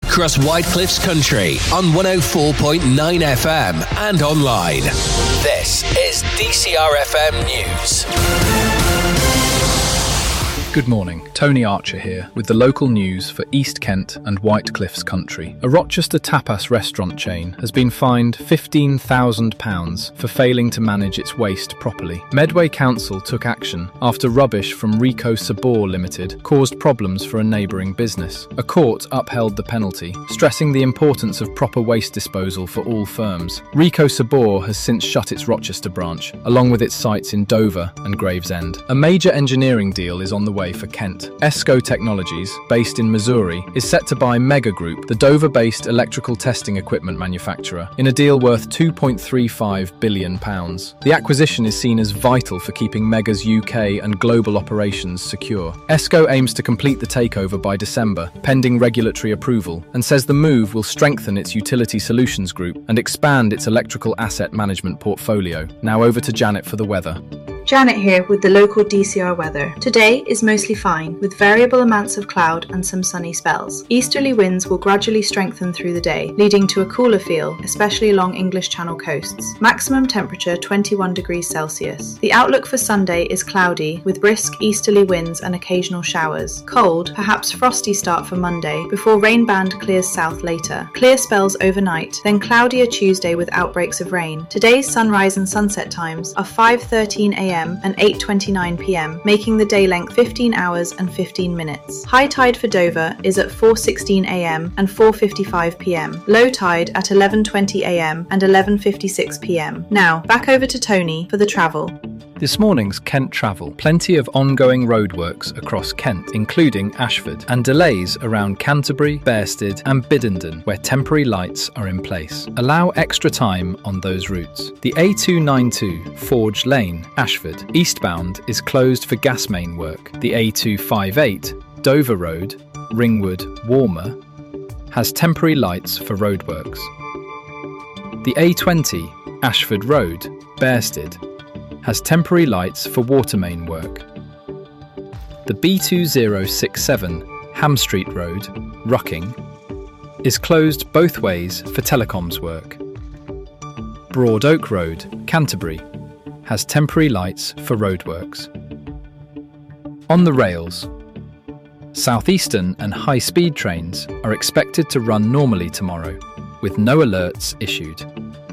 across Whitecliff's country on 104.9 FM and online. This is DCR FM News. Good morning, Tony Archer here with the local news for East Kent and Whitecliff's country. A Rochester tapas restaurant chain has been fined £15,000 for failing to manage its waste properly. Medway Council took action after rubbish from Rico Sabor Limited caused problems for a neighbouring business. A court upheld the penalty, stressing the importance of proper waste disposal for all firms. Rico Sabor has since shut its Rochester branch, along with its sites in Dover and Gravesend. A major engineering deal is on the way for Kent. ESCO Technologies, based in Missouri, is set to buy Mega Group, the Dover-based electrical testing equipment manufacturer, in a deal worth £2.35 billion. The acquisition is seen as vital for keeping Mega's UK and global operations secure. ESCO aims to complete the takeover by December, pending regulatory approval, and says the move will strengthen its utility solutions group and expand its electrical asset management portfolio. Now over to Janet for the weather. Janet here with the local DCR weather. Today is mostly fine, with variable amounts of cloud and some sunny spells. Easterly winds will gradually strengthen through the day, leading to a cooler feel, especially along English Channel coasts. Maximum temperature 21 degrees Celsius. The outlook for Sunday is cloudy, with brisk easterly winds and occasional showers. Cold, perhaps frosty start for Monday, before rain band clears south later. Clear spells overnight, then cloudier Tuesday with outbreaks of rain. Today's sunrise and sunset times are 5:13 a.m. and 8:29 p.m, making the day length 15 hours and 15 minutes. High tide for Dover is at 4:16 a.m. and 4:55 p.m. Low tide at 11:20 a.m. and 11:56 p.m. Now, back over to Tony for the travel. This morning's Kent travel. Plenty of ongoing roadworks across Kent, including Ashford, and delays around Canterbury, Bearsted and Biddenden, where temporary lights are in place. Allow extra time on those routes. The A292 Forge Lane, Ashford, eastbound is closed for gas main work. The A258 Dover Road, Ringwood, Walmer, has temporary lights for roadworks. The A20 Ashford Road, Bearsted, has temporary lights for water main work. The B2067 Ham Street Road, Rucking, is closed both ways for telecoms work. Broad Oak Road, Canterbury, has temporary lights for roadworks. On the rails, Southeastern and high-speed trains are expected to run normally tomorrow, with no alerts issued.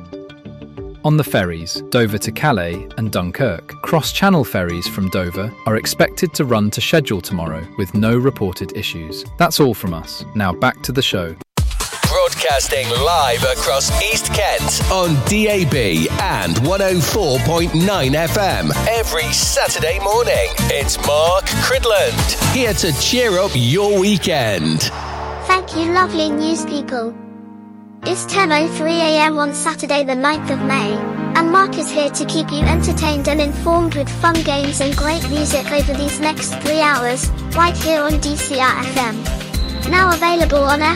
On the ferries, Dover to Calais and Dunkirk, cross-channel ferries from Dover are expected to run to schedule tomorrow with no reported issues. That's all from us. Now back to the show. Broadcasting live across East Kent on DAB and 104.9 FM every Saturday morning. It's Mark Cridland, here to cheer up your weekend. Thank you, lovely news people. It's 10:03 a.m. on Saturday the 9th of May, and Mark is here to keep you entertained and informed with fun games and great music over these next 3 hours, right here on DCR FM. Now available on